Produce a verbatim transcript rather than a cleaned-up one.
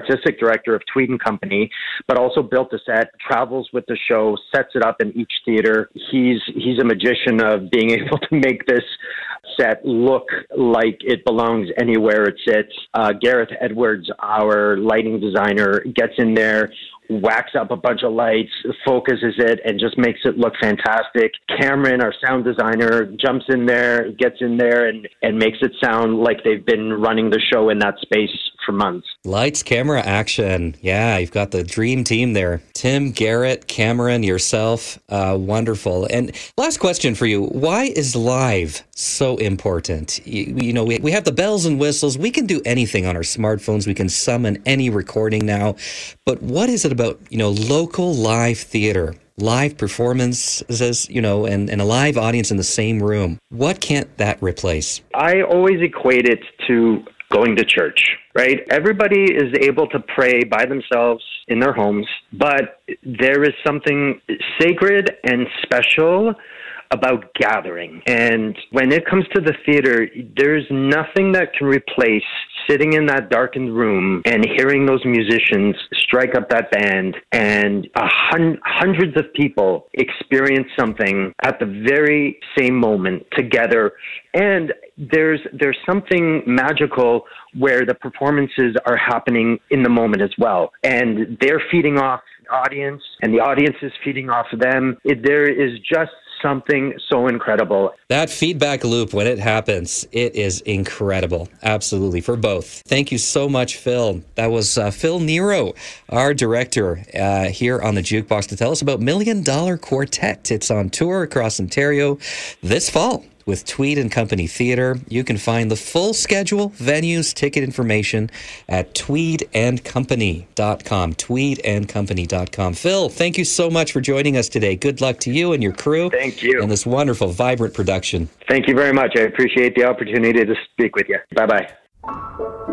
artistic director of Tweed and Company, but also built the set, travels with the show, sets it up in each theater. He's he's a magician of being able to make this set look like it belongs anywhere it sits. Uh, Gareth Edwards, our lighting designer, gets in there, whacks up a bunch of lights, focuses it, and just makes it look fantastic. Cameron, our sound designer, jumps in there, gets in there, and, and makes it sound like they've been running the show in that space for months. Lights, camera, action. Yeah, you've got the dream team there. Tim, Garrett, Cameron, yourself. Uh, wonderful. And last question for you. Why is live so important? You, you know, we, we have the bells and whistles. We can do anything on our smartphones. We can summon any recording now. But what is it about, you know, local live theater, live performances, you know, and, and a live audience in the same room? What can't that replace? I always equate it to going to church, right? Everybody is able to pray by themselves in their homes, but there is something sacred and special about gathering. And when it comes to the theater, there's nothing that can replace sitting in that darkened room and hearing those musicians strike up that band, and a hun- hundreds of people experience something at the very same moment together. And there's there's something magical where the performances are happening in the moment as well, and they're feeding off the audience, and the audience is feeding off of them. It, there is just something so incredible. That feedback loop, when it happens, it is incredible. Absolutely, for both. Thank you so much, Phil. That was uh, Phil Nero, our director uh, here on the Jukebox, to tell us about Million Dollar Quartet. It's on tour across Ontario this fall with Tweed and Company Theatre. You can find the full schedule, venues, ticket information at tweed and company dot com. tweed and company dot com. Phil, thank you so much for joining us today. Good luck to you and your crew. Thank you. And this wonderful, vibrant production. Thank you very much. I appreciate the opportunity to speak with you. Bye-bye.